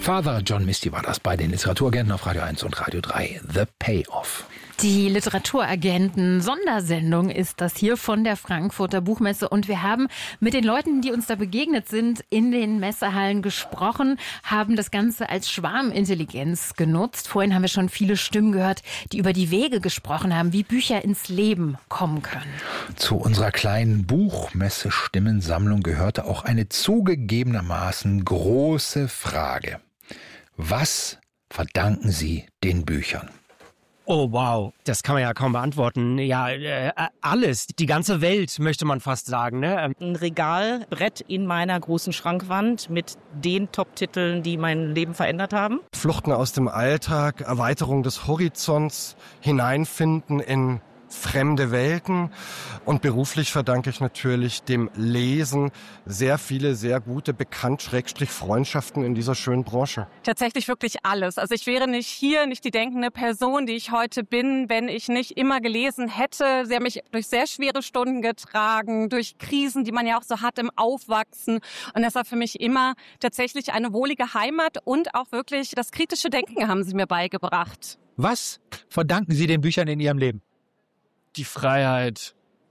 Father John Misty war das bei den Literaturagenten auf Radio 1 und Radio 3. The Payoff. Die Literaturagenten-Sondersendung ist das hier von der Frankfurter Buchmesse. Und wir haben mit den Leuten, die uns da begegnet sind, in den Messehallen gesprochen, haben das Ganze als Schwarmintelligenz genutzt. Vorhin haben wir schon viele Stimmen gehört, die über die Wege gesprochen haben, wie Bücher ins Leben kommen können. Zu unserer kleinen Buchmesse-Stimmensammlung gehörte auch eine zugegebenermaßen große Frage. Was verdanken Sie den Büchern? Oh wow, das kann man ja kaum beantworten. Ja, alles, die ganze Welt möchte man fast sagen. Ne? Ein Regalbrett in meiner großen Schrankwand mit den Top-Titeln, die mein Leben verändert haben. Fluchten aus dem Alltag, Erweiterung des Horizonts, hineinfinden in fremde Welten. Und beruflich verdanke ich natürlich dem Lesen sehr viele, sehr gute Freundschaften in dieser schönen Branche. Tatsächlich wirklich alles. Also ich wäre nicht hier, nicht die denkende Person, die ich heute bin, wenn ich nicht immer gelesen hätte. Sie haben mich durch sehr schwere Stunden getragen, durch Krisen, die man ja auch so hat im Aufwachsen. Und das war für mich immer tatsächlich eine wohlige Heimat und auch wirklich das kritische Denken haben sie mir beigebracht. Was verdanken Sie den Büchern in Ihrem Leben? Die Freiheit.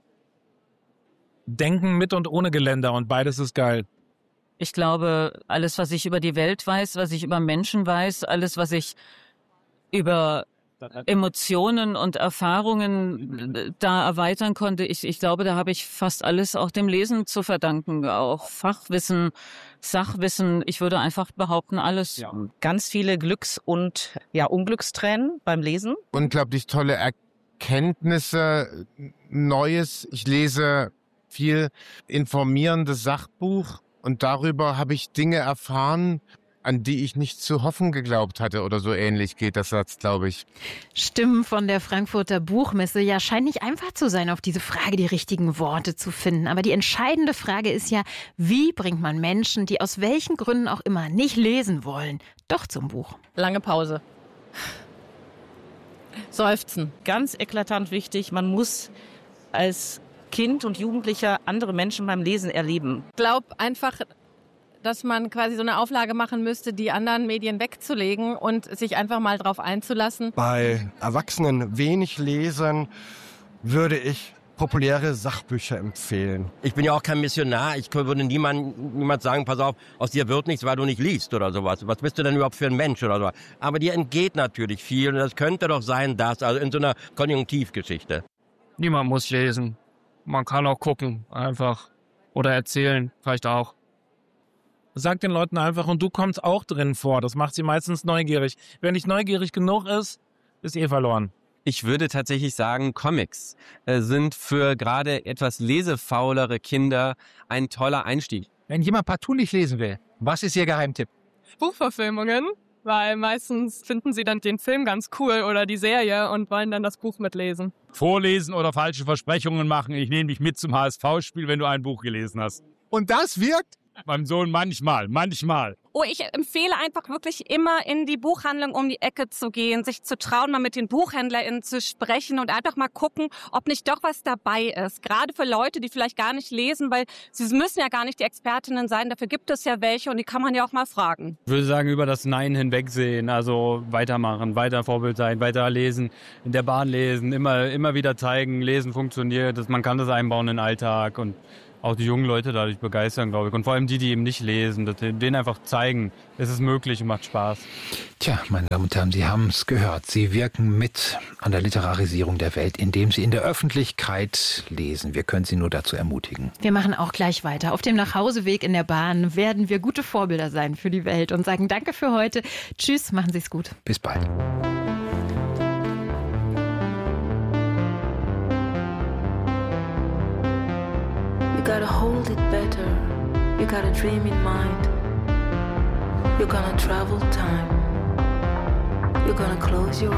Denken mit und ohne Geländer und beides ist geil. Ich glaube, alles, was ich über die Welt weiß, was ich über Menschen weiß, alles, was ich über Emotionen und Erfahrungen da erweitern konnte, ich glaube, da habe ich fast alles auch dem Lesen zu verdanken. Auch Fachwissen, Sachwissen, ich würde einfach behaupten, alles. Ja. Ganz viele Glücks- und Unglückstränen beim Lesen. Unglaublich tolle Erkenntnisse, Neues. Ich lese viel informierendes Sachbuch und darüber habe ich Dinge erfahren, an die ich nicht zu hoffen geglaubt hatte oder so ähnlich geht das Satz, glaube ich. Stimmen von der Frankfurter Buchmesse. Ja, scheint nicht einfach zu sein, auf diese Frage die richtigen Worte zu finden. Aber die entscheidende Frage ist ja, wie bringt man Menschen, die aus welchen Gründen auch immer nicht lesen wollen, doch zum Buch? Lange Pause. Seufzen. Ganz eklatant wichtig. Man muss als Kind und Jugendlicher andere Menschen beim Lesen erleben. Ich glaube einfach, dass man quasi so eine Auflage machen müsste, die anderen Medien wegzulegen und sich einfach mal drauf einzulassen. Bei Erwachsenen wenig Lesern würde ich populäre Sachbücher empfehlen. Ich bin ja auch kein Missionar. Ich würde niemand sagen, pass auf, aus dir wird nichts, weil du nicht liest oder sowas. Was bist du denn überhaupt für ein Mensch oder so? Aber dir entgeht natürlich viel und das könnte doch sein, also in so einer Konjunktivgeschichte. Niemand muss lesen. Man kann auch gucken, einfach. Oder erzählen, vielleicht auch. Sag den Leuten einfach, und du kommst auch drin vor. Das macht sie meistens neugierig. Wer nicht neugierig genug ist verloren. Ich würde tatsächlich sagen, Comics sind für gerade etwas lesefaulere Kinder ein toller Einstieg. Wenn jemand partout nicht lesen will, was ist Ihr Geheimtipp? Buchverfilmungen, weil meistens finden sie dann den Film ganz cool oder die Serie und wollen dann das Buch mitlesen. Vorlesen oder falsche Versprechungen machen. Ich nehme dich mit zum HSV-Spiel, wenn du ein Buch gelesen hast. Und das wirkt? Meinem Sohn manchmal. Oh, ich empfehle einfach wirklich immer in die Buchhandlung um die Ecke zu gehen, sich zu trauen, mal mit den BuchhändlerInnen zu sprechen und einfach mal gucken, ob nicht doch was dabei ist. Gerade für Leute, die vielleicht gar nicht lesen, weil sie müssen ja gar nicht die Expertinnen sein, dafür gibt es ja welche und die kann man ja auch mal fragen. Ich würde sagen, über das Nein hinwegsehen, also weitermachen, weiter Vorbild sein, weiter lesen, in der Bahn lesen, immer wieder zeigen, lesen funktioniert, man kann das einbauen in den Alltag und auch die jungen Leute dadurch begeistern, glaube ich. Und vor allem die eben nicht lesen, denen einfach zeigen, es ist möglich und macht Spaß. Tja, meine Damen und Herren, Sie haben es gehört. Sie wirken mit an der Literarisierung der Welt, indem Sie in der Öffentlichkeit lesen. Wir können Sie nur dazu ermutigen. Wir machen auch gleich weiter. Auf dem Nachhauseweg in der Bahn werden wir gute Vorbilder sein für die Welt und sagen Danke für heute. Tschüss, machen Sie es gut. Bis bald. You gotta hold it better. You got a dream in mind. You're gonna travel time. You're gonna close your